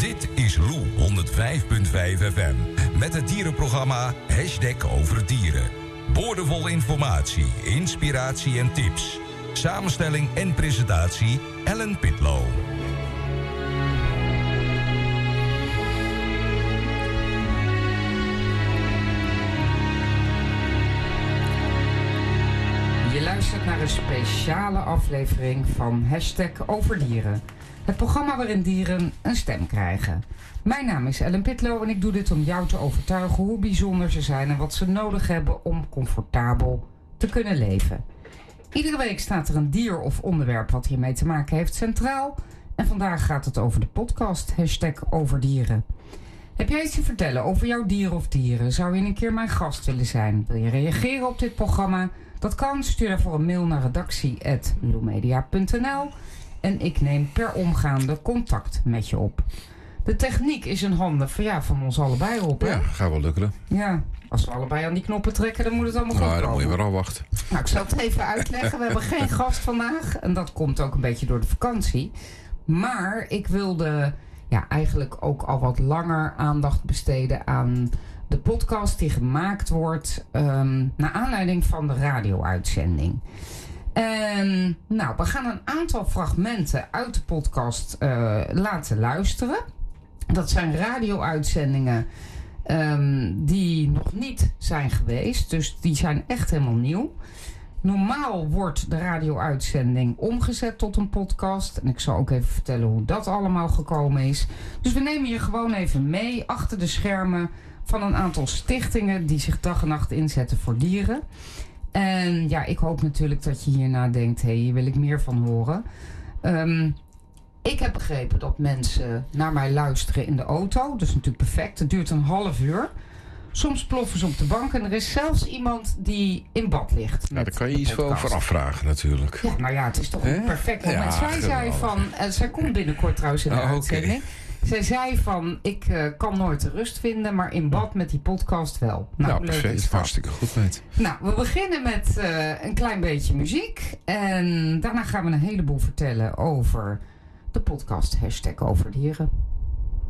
Dit is Lou 105.5 FM met het dierenprogramma #over dieren. Boordevol informatie, inspiratie en tips. Samenstelling en presentatie Ellen Pitlow. Je luistert naar een speciale aflevering van #over dieren. Het programma waarin dieren een stem krijgen. Mijn naam is Ellen Pitlow en ik doe dit om jou te overtuigen hoe bijzonder ze zijn en wat ze nodig hebben om comfortabel te kunnen leven. Iedere week staat er een dier of onderwerp wat hiermee te maken heeft centraal. En vandaag gaat het over de podcast #over dieren. Heb jij iets te vertellen over jouw dier of dieren? Zou je een keer mijn gast willen zijn? Wil je reageren op dit programma? Dat kan. Stuur daarvoor een mail naar redactie@loemedia.nl en ik neem per omgaande contact met je op. De techniek is in handen van ons allebei op. Hè? Ja, gaat wel lukken. Ja, als we allebei aan die knoppen trekken, dan moet het allemaal goed komen. Dan moet je maar afwachten. Nou, ik zal het even uitleggen. We hebben geen gast vandaag. En dat komt ook een beetje door de vakantie. Maar ik wilde eigenlijk ook al wat langer aandacht besteden aan de podcast die gemaakt wordt naar aanleiding van de radio-uitzending. En we gaan een aantal fragmenten uit de podcast laten luisteren. Dat zijn radio-uitzendingen die nog niet zijn geweest. Dus die zijn echt helemaal nieuw. Normaal wordt de radio-uitzending omgezet tot een podcast. En ik zal ook even vertellen hoe dat allemaal gekomen is. Dus we nemen je gewoon even mee achter de schermen van een aantal stichtingen die zich dag en nacht inzetten voor dieren. En ik hoop natuurlijk dat je hierna denkt, hier wil ik meer van horen. Ik heb begrepen dat mensen naar mij luisteren in de auto. Dat is natuurlijk perfect. Het duurt een half uur. Soms ploffen ze op de bank en er is zelfs iemand die in bad ligt. Ja, daar kan je iets over afvragen natuurlijk. Ja, het is toch een perfect moment. Ja, zij zei zij komt binnenkort trouwens in de uitzending. Okay. Zij zei ik kan nooit de rust vinden, maar in bad met die podcast wel. Nou perfect. Hartstikke goed, meid. Nou, we beginnen met een klein beetje muziek. En daarna gaan we een heleboel vertellen over de podcast #over dieren.